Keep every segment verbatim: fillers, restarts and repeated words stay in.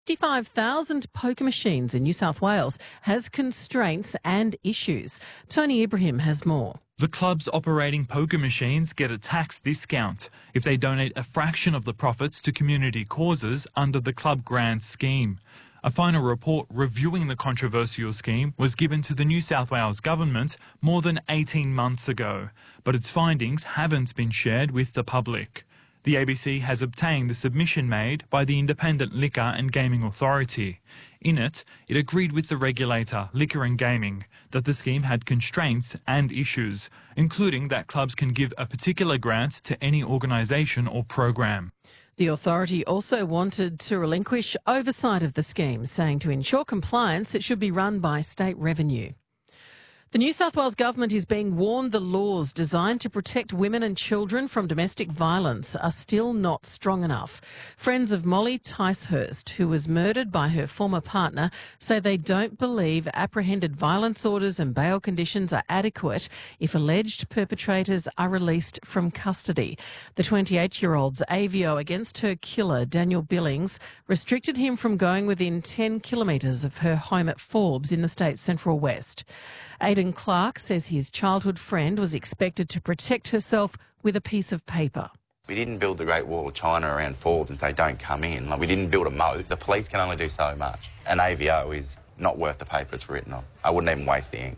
fifty-five thousand poker machines in New South Wales has constraints and issues. Tony Ibrahim has more. The clubs operating poker machines get a tax discount if they donate a fraction of the profits to community causes under the Club Grants scheme. A final report reviewing the controversial scheme was given to the New South Wales government more than eighteen months ago, but its findings haven't been shared with the public. The A B C has obtained the submission made by the Independent Liquor and Gaming Authority. In it, it agreed with the regulator, Liquor and Gaming, that the scheme had constraints and issues, including that clubs can give a particular grant to any organisation or program. The authority also wanted to relinquish oversight of the scheme, saying to ensure compliance it should be run by state revenue. The New South Wales government is being warned the laws designed to protect women and children from domestic violence are still not strong enough. Friends of Molly Ticehurst, who was murdered by her former partner, say they don't believe apprehended violence orders and bail conditions are adequate if alleged perpetrators are released from custody. The twenty-eight-year-old's A V O against her killer, Daniel Billings, restricted him from going within ten kilometres of her home at Forbes in the state's Central West. Aidan Clark says his childhood friend was expected to protect herself with a piece of paper. We didn't build the Great Wall of China around Forbes and say, don't come in. Like, we didn't build a moat. The police can only do so much. An A V O is not worth the paper it's written on. I wouldn't even waste the ink.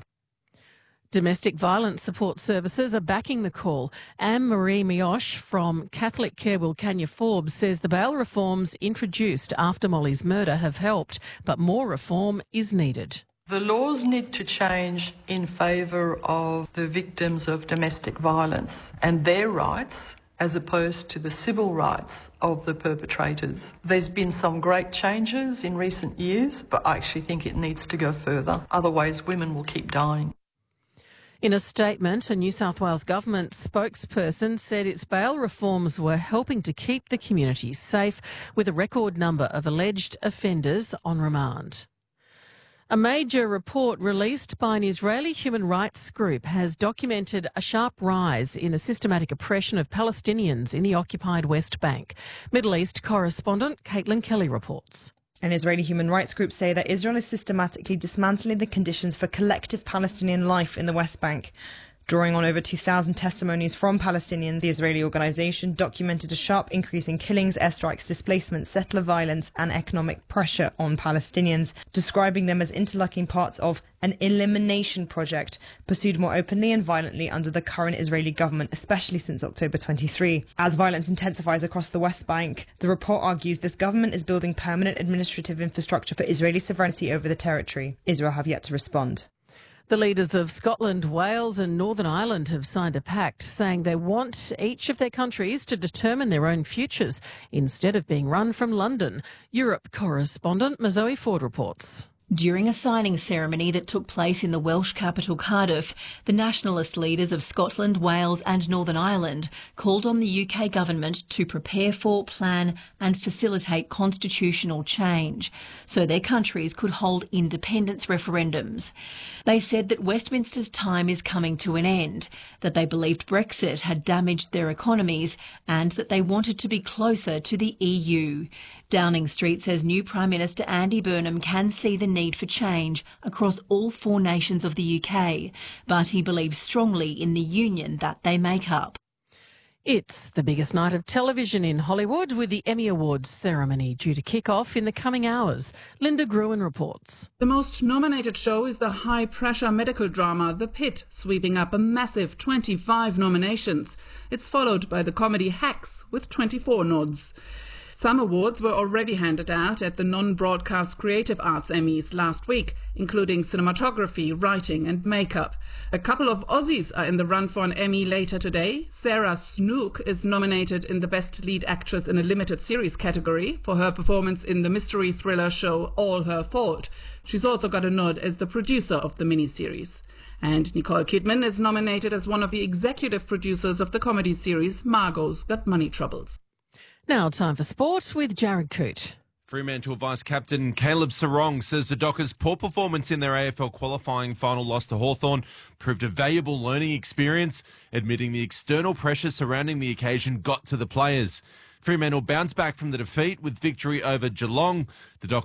Domestic violence support services are backing the call. Anne-Marie Mioche from Catholic Care Wilcannia Forbes says the bail reforms introduced after Molly's murder have helped, but more reform is needed. The laws need to change in favour of the victims of domestic violence and their rights as opposed to the civil rights of the perpetrators. There's been some great changes in recent years, but I actually think it needs to go further. Otherwise, women will keep dying. In a statement, a New South Wales government spokesperson said its bail reforms were helping to keep the community safe, with a record number of alleged offenders on remand. A major report released by an Israeli human rights group has documented a sharp rise in the systematic oppression of Palestinians in the occupied West Bank. Middle East correspondent Caitlin Kelly reports. An Israeli human rights group say that Israel is systematically dismantling the conditions for collective Palestinian life in the West Bank. Drawing on over two thousand testimonies from Palestinians, the Israeli organisation documented a sharp increase in killings, airstrikes, displacement, settler violence and economic pressure on Palestinians, describing them as interlocking parts of an elimination project pursued more openly and violently under the current Israeli government, especially since October twenty-third. As violence intensifies across the West Bank, the report argues this government is building permanent administrative infrastructure for Israeli sovereignty over the territory. Israel have yet to respond. The leaders of Scotland, Wales and Northern Ireland have signed a pact saying they want each of their countries to determine their own futures instead of being run from London. Europe correspondent Mazoe Ford reports. During a signing ceremony that took place in the Welsh capital Cardiff, the nationalist leaders of Scotland, Wales and Northern Ireland called on the U K government to prepare for, plan and facilitate constitutional change so their countries could hold independence referendums. They said that Westminster's time is coming to an end, that they believed Brexit had damaged their economies and that they wanted to be closer to the E U. Downing Street says new Prime Minister Andy Burnham can see the need for change across all four nations of the U K, but he believes strongly in the union that they make up. It's the biggest night of television in Hollywood, with the Emmy Awards ceremony due to kick off in the coming hours. Linda Gruen reports. The most nominated show is the high-pressure medical drama The Pit, sweeping up a massive twenty-five nominations. It's followed by the comedy Hacks with twenty-four nods. Some awards were already handed out at the non-broadcast Creative Arts Emmys last week, including cinematography, writing and makeup. A couple of Aussies are in the run for an Emmy later today. Sarah Snook is nominated in the Best Lead Actress in a Limited Series category for her performance in the mystery thriller show All Her Fault. She's also got a nod as the producer of the miniseries. And Nicole Kidman is nominated as one of the executive producers of the comedy series Margot's Got Money Troubles. Now time for sport with Jared Coote. Fremantle Vice-Captain Caleb Sarong says the Dockers' poor performance in their A F L qualifying final loss to Hawthorn proved a valuable learning experience, admitting the external pressure surrounding the occasion got to the players. Fremantle bounced back from the defeat with victory over Geelong. The Dockers